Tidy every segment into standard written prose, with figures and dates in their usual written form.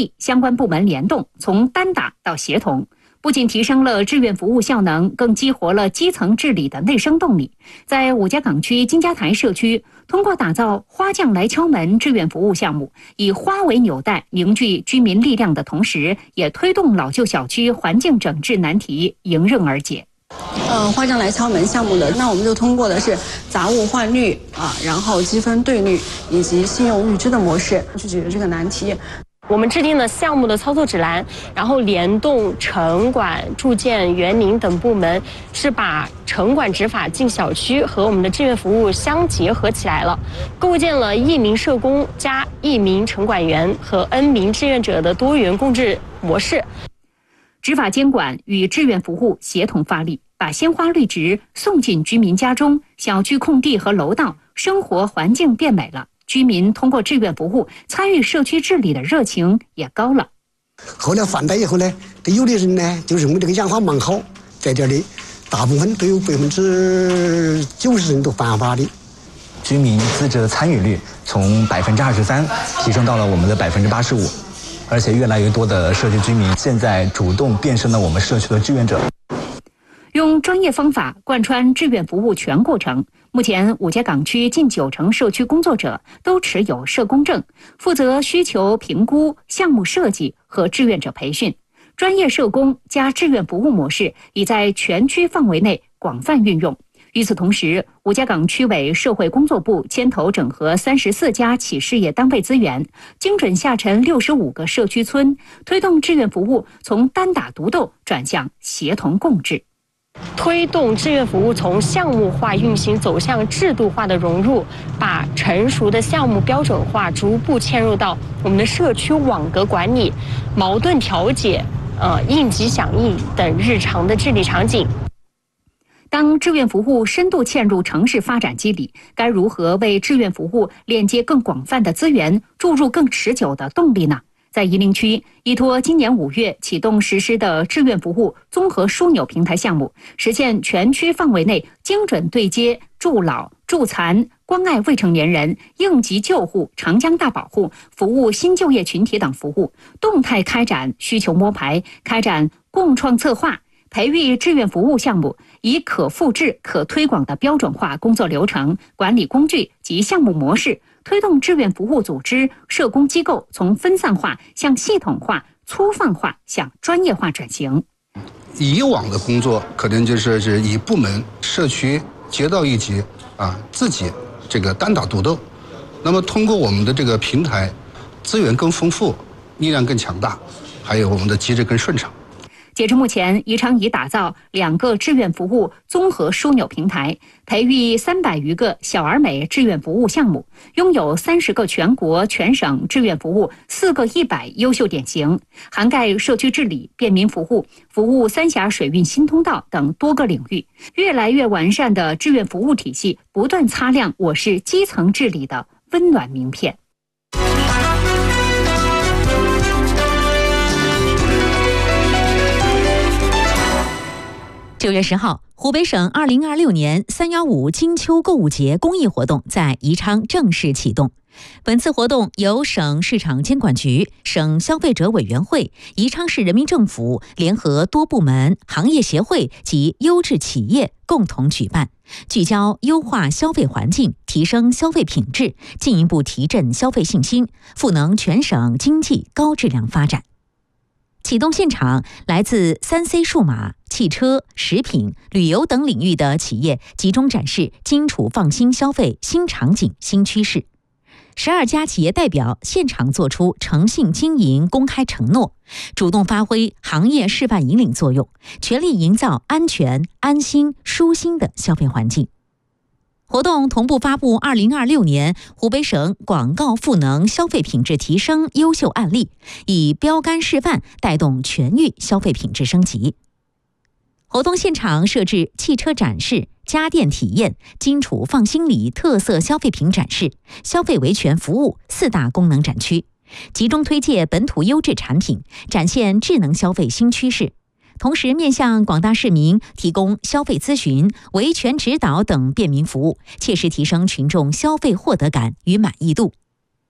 力相关部门联动，从单打到协同，不仅提升了志愿服务效能，更激活了基层治理的内生动力。在五家港区金家台社区，通过打造花匠来敲门志愿服务项目，以花为纽带凝聚居民力量的同时，也推动老旧小区环境整治难题迎刃而解。 花匠来敲门项目的，那我们就通过的是杂物换绿然后积分兑绿以及信用预支的模式去解决这个难题。 我们制定了项目的操作指南，然后联动城管、住建、园林等部门，是把城管执法进小区和我们的志愿服务相结合起来了，构建了1名社工加1名城管员和 N 名志愿者的多元共治模式。 执法监管与志愿服务协同发力，把鲜花绿植送进居民家中，小区空地和楼道生活环境变美了，居民通过志愿服务参与社区治理的热情也高了。 后来换代以后呢，对有的人呢就认为这个养花蛮好，在这里大部分都有90%人都犯法的。 居民自治的参与率从23%提升到了我们的85%，而且越来越多的社区居民现在主动变身了我们社区的志愿者。 用专业方法贯穿志愿服务全过程。目前五家港区近90%社区工作者都持有社工证，负责需求评估、项目设计和志愿者培训。专业社工加志愿服务模式已在全区范围内广泛运用。与此同时，五家港区委社会工作部牵头整合34家企事业单位资源，精准下沉65个社区村，推动志愿服务从单打独斗转向协同共治。 推动志愿服务从项目化运行走向制度化的融入，把成熟的项目标准化逐步嵌入到我们的社区网格管理、矛盾调解、应急响应等日常的治理场景。 当志愿服务深度嵌入城市发展机理，该如何为志愿服务链接更广泛的资源，注入更持久的动力呢？在夷陵区，依托今年5月启动实施的志愿服务综合枢纽平台项目，实现全区范围内精准对接助老、助残、关爱未成年人、应急救护、长江大保护、服务新就业群体等服务，动态开展需求摸排，开展共创策划，培育志愿服务项目，以可复制、可推广的标准化工作流程、管理工具及项目模式，推动志愿服务组织、社工机构从分散化向系统化、粗放化向专业化转型。 以往的工作可能就是以部门、社区、街道一级自己这个单打独斗，那么通过我们的这个平台，资源更丰富，力量更强大，还有我们的机制更顺畅。 截至目前，宜昌已打造2个志愿服务综合枢纽平台，培育300余个小而美志愿服务项目，拥有30个全国全省志愿服务4个100优秀典型，涵盖社区治理、便民服务、服务三峡水运新通道等多个领域。越来越完善的志愿服务体系，不断擦亮我市基层治理的温暖名片。 9月10号，湖北省2026年315金秋购物节公益活动在宜昌正式启动。本次活动由省市场监管局、省消费者委员会、宜昌市人民政府联合多部门、行业协会及优质企业共同举办，聚焦优化消费环境，提升消费品质，进一步提振消费信心，赋能全省经济高质量发展。启动现场，来自3C 数码、汽车、食品、旅游等领域的企业集中展示荆楚放心消费新场景、新趋势。12家企业代表现场作出诚信经营公开承诺，主动发挥行业示范引领作用，全力营造安全、安心、舒心的消费环境。活动同步发布2026年湖北省广告赋能消费品质提升优秀案例，以标杆示范带动全域消费品质升级。活动现场设置汽车展示、家电体验、荆楚放心里特色消费品展示、消费维权服务4大功能展区，集中推介本土优质产品，展现智能消费新趋势。同时面向广大市民提供消费咨询、维权指导等便民服务，切实提升群众消费获得感与满意度。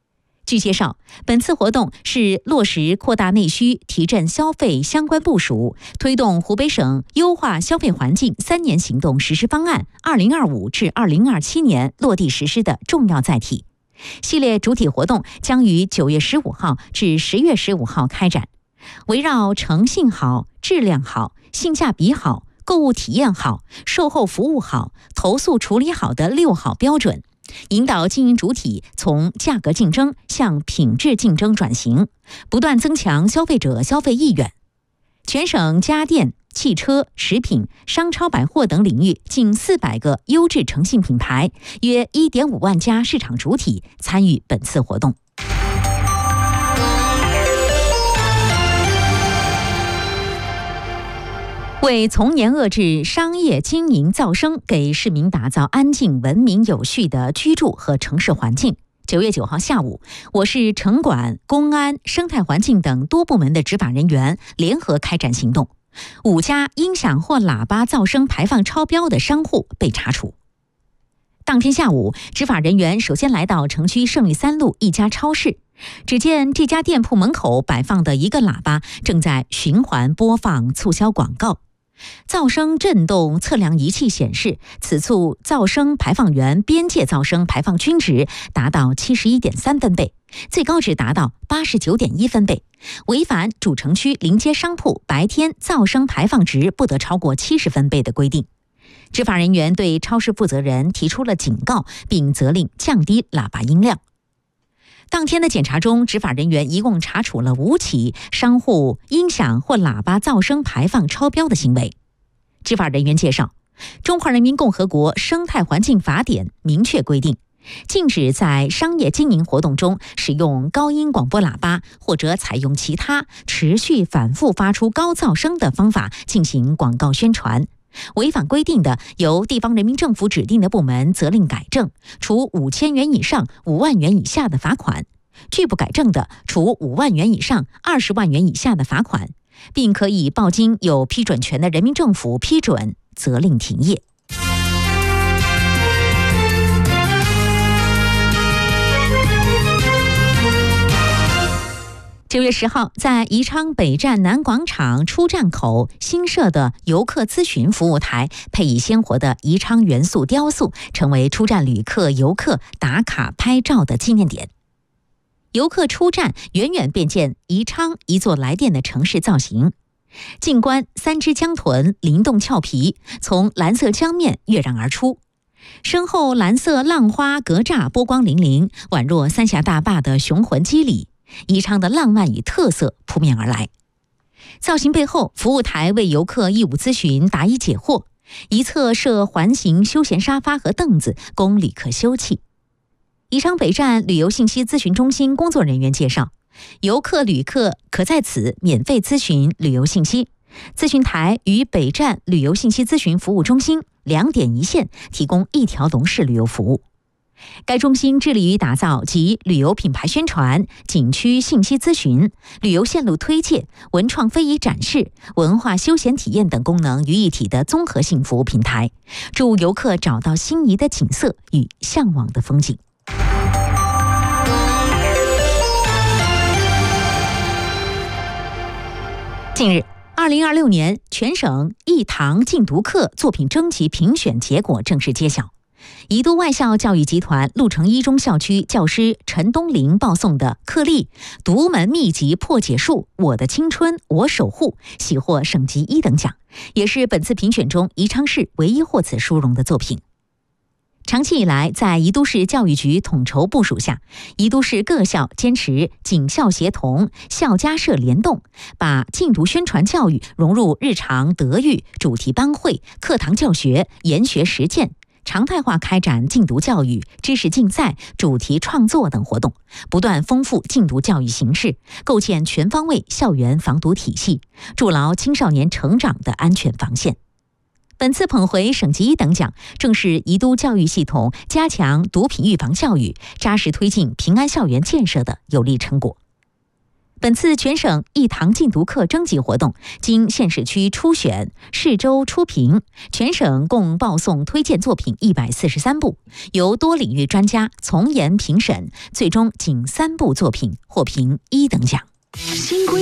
据介绍，本次活动是落实扩大内需、提振消费相关部署，推动湖北省优化消费环境3年行动实施方案2025至2027年落地实施的重要载体。系列主体活动将于9月15号至10月15号开展，围绕诚信好、质量好、性价比好、购物体验好、售后服务好、投诉处理好的6好标准，引导经营主体从价格竞争向品质竞争转型，不断增强消费者消费意愿。全省家电、汽车、食品、商超百货等领域近400个优质诚信品牌，约1.5万家市场主体参与本次活动。为从严遏制商业经营噪声，给市民打造安静、文明、有序的居住和城市环境，9月9号下午，我市城管、公安、生态环境等多部门的执法人员联合开展行动，5家音响或喇叭噪声排放超标的商户被查处。当天下午，执法人员首先来到城区胜利3路一家超市，只见这家店铺门口摆放的一个喇叭正在循环播放促销广告。噪声振动测量仪器显示，此处噪声排放源边界噪声排放均值达到71.3分贝，最高值达到89.1分贝，违反主城区临街商铺白天噪声排放值不得超过70分贝的规定。执法人员对超市负责人提出了警告，并责令降低喇叭音量。当天的检查中，执法人员一共查处了5起商户音响或喇叭噪声排放超标的行为。执法人员介绍，中华人民共和国生态环境法典明确规定，禁止在商业经营活动中使用高音广播喇叭或者采用其他持续反复发出高噪声的方法进行广告宣传。违反规定的，由地方人民政府指定的部门责令改正，处5000元以上5万元以下的罚款；拒不改正的，处5万元以上20万元以下的罚款，并可以报经有批准权的人民政府批准，责令停业。9月10号，在宜昌北站南广场出站口新设的游客咨询服务台，配以鲜活的宜昌元素雕塑，成为出站旅客、游客打卡拍照的纪念点。游客出站，远远便见宜昌一座来电的城市造型。近观3只江豚灵动俏皮，从蓝色江面跃然而出，身后蓝色浪花格栅波光粼粼，宛若三峡大坝的雄浑肌理。宜昌的浪漫与特色扑面而来。造型背后，服务台为游客义务咨询答疑解惑，一侧设环形休闲沙发和凳子，供旅客休憩。宜昌北站旅游信息咨询中心工作人员介绍，游客、旅客可在此免费咨询旅游信息。咨询台与北站旅游信息咨询服务中心2点一线，提供一条龙式旅游服务。该中心致力于打造集旅游品牌宣传、景区信息咨询、旅游线路推介、文创非遗展示、文化休闲体验等功能于一体的综合性服务平台，助游客找到心仪的景色与向往的风景。近日，2026年全省一堂禁读课作品征集评选结果正式揭晓。宜都外校教育集团鹿城一中校区教师陈东林报送的《克力独门秘籍破解术：我的青春我守护》喜获省级1等奖，也是本次评选中宜昌市唯一获此殊荣的作品。长期以来，在宜都市教育局统筹部署下，宜都市各校坚持警校协同、校家社联动，把禁毒宣传教育融入日常德育、主题班会、课堂教学、研学实践，常态化开展禁毒教育、知识竞赛、主题创作等活动，不断丰富禁毒教育形式，构建全方位校园防毒体系，筑牢青少年成长的安全防线。本次捧回省级1等奖，正是宜都教育系统加强毒品预防教育、扎实推进平安校园建设的有力成果。 本次全省一堂禁读课征集活动，经县市区初选、市州初评，全省共报送推荐作品143部，由多领域专家从严评审，最终仅3部作品获评1等奖。 新规